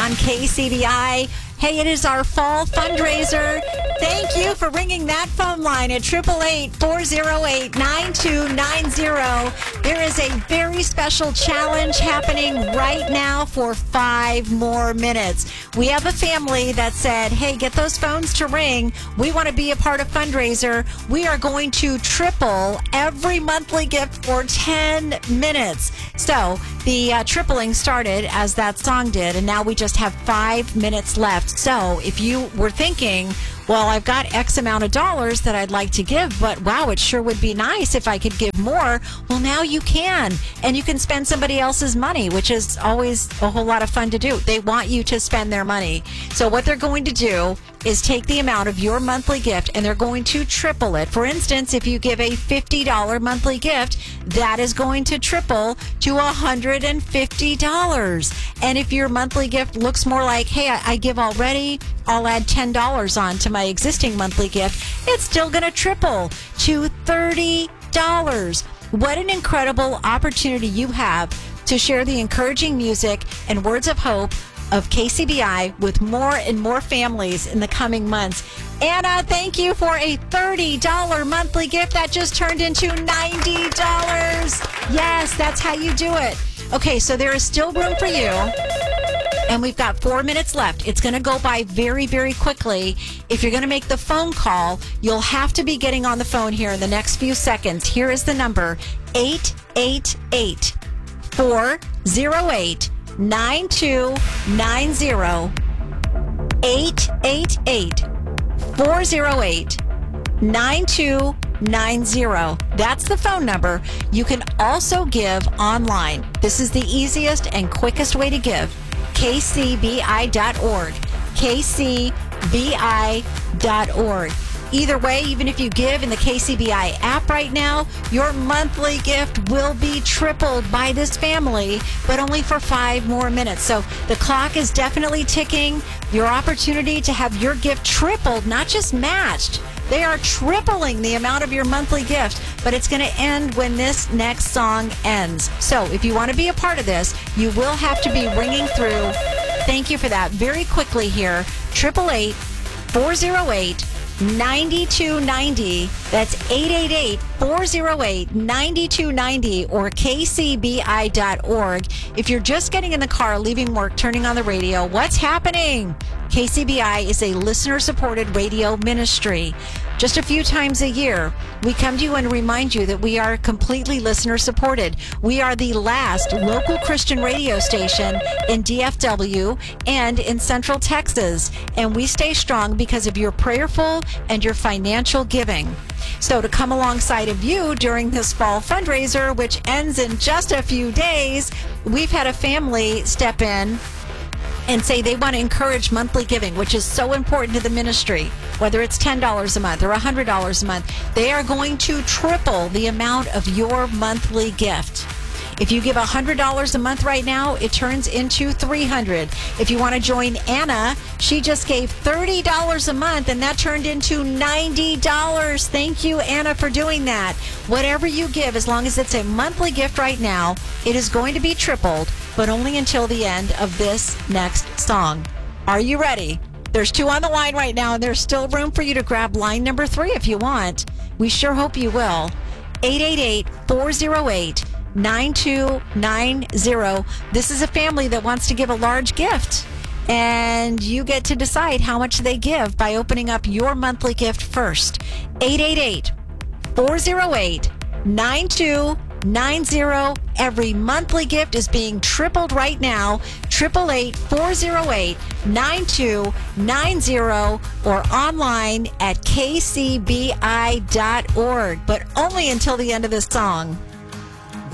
on KCBI. Hey, it is our fall fundraiser. Thank you for ringing that phone line at 888-408-9290. There is a very special challenge happening right now for 5 more minutes. We have a family that said, hey, get those phones to ring. We want to be a part of fundraiser. We are going to triple every monthly gift for 10 minutes. So the tripling started as that song did, and now we just have 5 minutes left. So if you were thinking, well, I've got X amount of dollars that I'd like to give, but wow, it sure would be nice if I could give more. Well, now you can, and you can spend somebody else's money, which is always a whole lot of fun to do. They want you to spend their money. So what they're going to do is take the amount of your monthly gift and they're going to triple it. For instance, if you give a $50 monthly gift, that is going to triple to $150. And if your monthly gift looks more like, hey, I give already, I'll add $10 on to my existing monthly gift, it's still going to triple to $30. What an incredible opportunity you have to share the encouraging music and words of hope of KCBI with more and more families in the coming months. Anna, thank you for a $30 monthly gift that just turned into $90. Yes, that's how you do it. Okay, so there is still room for you. And we've got 4 minutes left. It's going to go by very, very quickly. If you're going to make the phone call, you'll have to be getting on the phone here in the next few seconds. Here is the number, 888-408-9290. 888-408-9290. That's the phone number. You can also give online. This is the easiest and quickest way to give. KCBI.org. KCBI.org. Either way, even if you give in the KCBI app right now, your monthly gift will be tripled by this family, but only for 5 more minutes. So the clock is definitely ticking. Your opportunity to have your gift tripled, not just matched. They are tripling the amount of your monthly gift, but it's going to end when this next song ends. So if you want to be a part of this, you will have to be ringing through. Thank you for that. Very quickly here, 888-408-9290. That's 888-408-9290 or kcbi.org. If you're just getting in the car, leaving work, turning on the radio, what's happening? KCBI is a listener-supported radio ministry. Just a few times a year, we come to you and remind you that we are completely listener-supported. We are the last local Christian radio station in DFW and in Central Texas. And we stay strong because of your prayerful and your financial giving. So to come alongside of you during this fall fundraiser, which ends in just a few days, we've had a family step in and say they want to encourage monthly giving, which is so important to the ministry, whether it's $10 a month or $100 a month. They are going to triple the amount of your monthly gift. If you give $100 a month right now, it turns into $300. If you want to join Anna, she just gave $30 a month, and that turned into $90. Thank you, Anna, for doing that. Whatever you give, as long as it's a monthly gift right now, it is going to be tripled, but only until the end of this next song. Are you ready? There's 2 on the line right now, and there's still room for you to grab line number 3 if you want. We sure hope you will. 888-408-9290. This is a family that wants to give a large gift, and you get to decide how much they give by opening up your monthly gift first. 888-408-9290. Every monthly gift is being tripled right now. 888-408-9290 or online at kcbi.org, but only until the end of this song.